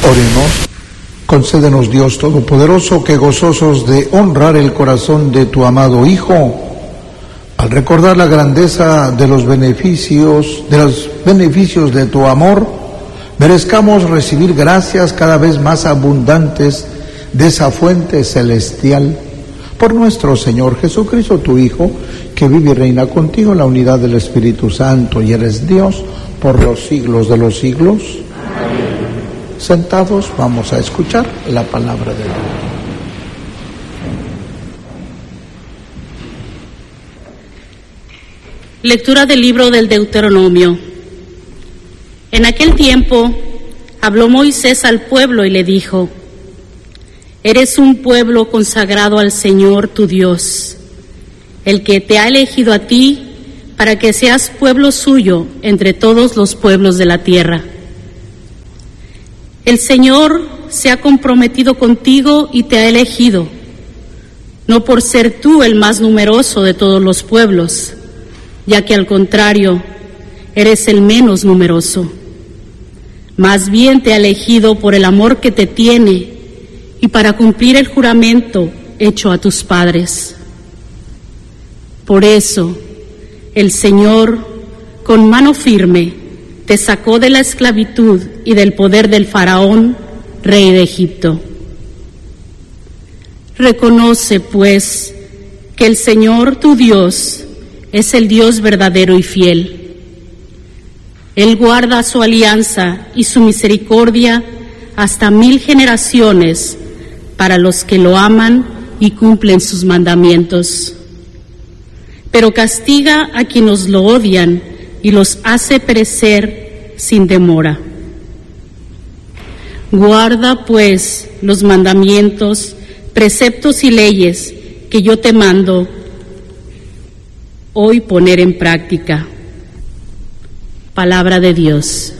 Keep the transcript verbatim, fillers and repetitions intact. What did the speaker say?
Oremos. Concédenos, Dios Todopoderoso, que gozosos de honrar el corazón de tu amado Hijo, al recordar la grandeza de los beneficios, de los beneficios de tu amor, merezcamos recibir gracias cada vez más abundantes de esa fuente celestial. Por nuestro Señor Jesucristo, tu Hijo, que vive y reina contigo en la unidad del Espíritu Santo, y eres Dios por los siglos de los siglos. Amén. Sentados, vamos a escuchar la palabra de Dios. Lectura del libro del Deuteronomio. En aquel tiempo habló Moisés al pueblo y le dijo: Eres un pueblo consagrado al Señor tu Dios, el que te ha elegido a ti para que seas pueblo suyo entre todos los pueblos de la tierra. El Señor se ha comprometido contigo y te ha elegido, no por ser tú el más numeroso de todos los pueblos, ya que al contrario, eres el menos numeroso. Más bien te ha elegido por el amor que te tiene y para cumplir el juramento hecho a tus padres. Por eso, el Señor, con mano firme, te sacó de la esclavitud y del poder del faraón, rey de Egipto. Reconoce, pues, que el Señor tu Dios es el Dios verdadero y fiel. Él guarda su alianza y su misericordia hasta mil generaciones para los que lo aman y cumplen sus mandamientos. Pero castiga a quienes lo odian y los hace perecer sin demora. Guarda, pues, los mandamientos, preceptos y leyes que yo te mando hoy poner en práctica. Palabra de Dios.